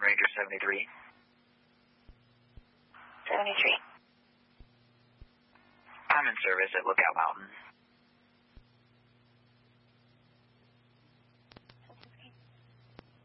Ranger 73. 73. I'm in service at Lookout Mountain.